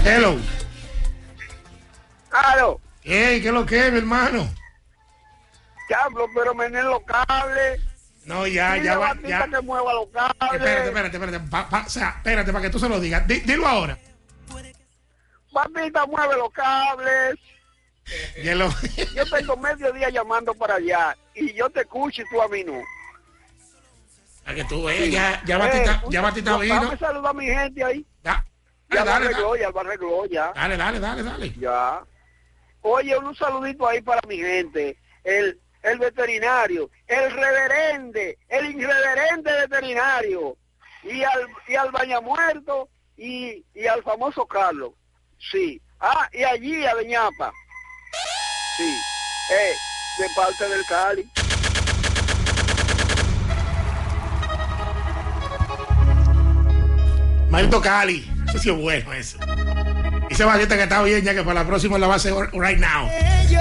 Hello. Claro. ¿Qué es lo que es, mi hermano? Diablo, pero mené los cables. No, ya va. Ya. Que mueva los cables. Espérate. O sea, espérate para que tú se lo digas. Dilo ahora. Papita, mueve los cables. Yo tengo medio día llamando para allá y yo te escucho y tú a mí no. A que tú veas, ya Batista vino. Dame saludar a mi gente ahí. Dale. Arregló ya. Dale. Ya. Oye, un saludito ahí para mi gente. El veterinario, el irreverente veterinario. Y al bañamuerto y al famoso Carlos. Sí. Y allí a Beñapa. Sí. De parte del Cali. Maldito Cali. Eso sí es bueno eso. Ese Batista que está bien ya que para la próxima la va a hacer right now.